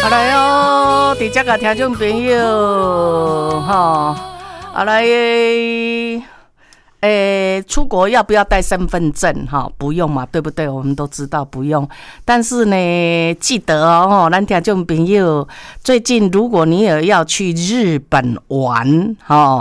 好来哦，伫遮个听众朋友，出国要不要带身份证？不用嘛，对不对？我们都知道不用。但是呢，记得哦，咱听众朋友，最近如果你也要去日本玩，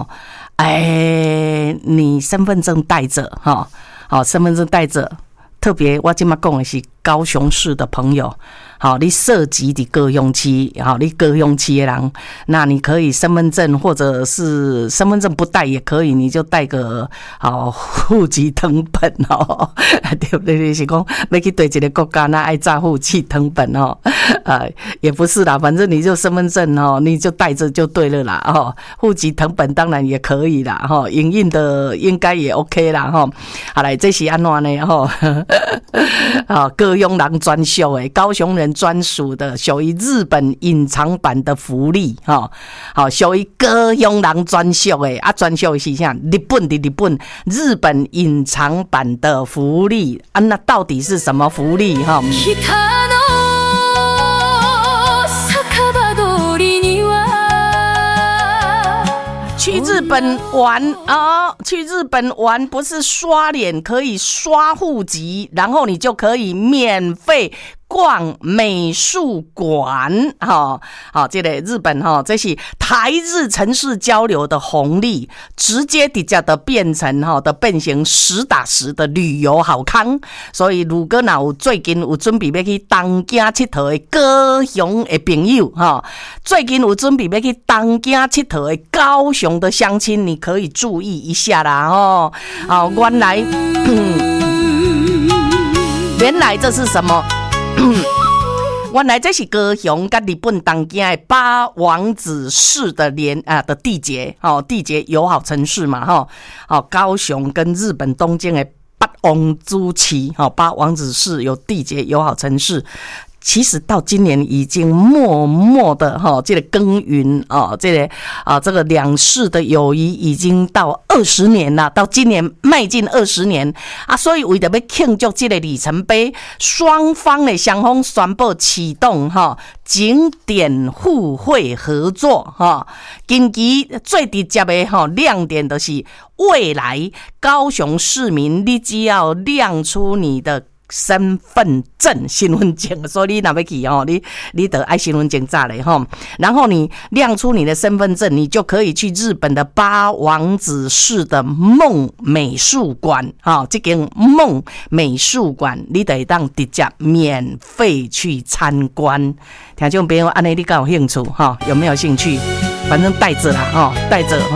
你身份证带着，身份证带着。特别我今嘛讲的是高雄市的朋友，你涉及的高雄市，你高雄市的人，那你可以身份证或者是身份证不带也可以，你就带个户籍誊本对不对？就是讲要去对一个国家，那爱照户籍誊本也不是啦，反正你就身份证你就带着就对了啦户籍誊本当然也可以啦影印的应该也 OK 啦好来，这是安怎呢高雄人专属的，高雄人专属的，属于日本隐藏版的福利属于高雄人专属的专属的是啥？日本隐藏版的福利那到底是什么福利去日本玩去日本玩不是刷脸，可以刷户籍，然后你就可以免费逛美术馆这个日本这是台日城市交流的红利，直接的变成实打实的旅游好康。所以如果有最近有准备要去东京佚佗的高雄的朋友最近有准备要去东京佚佗的高雄的乡亲，你可以注意一下啦原来原来这是什么？原来这是高雄跟日本东京的八王子市的的缔结缔结友好城市嘛高雄跟日本东京的八王子市八王子市有缔结友好城市。其实到今年已经默默的这个耕耘这个两市的友谊已经到20年了，到今年迈进20年所以为了要庆祝这个里程碑，双方的双方宣布启动景点互惠合作近期最直接的亮点就是未来高雄市民你只要亮出你的身份证所以你若要去你得爱身份证早嘞然后你亮出你的身份证，你就可以去日本的八王子市的梦美术馆这间梦美术馆你得当直接免费去参观。听众朋友，安尼你敢有兴趣有没有兴趣？反正带着啦带着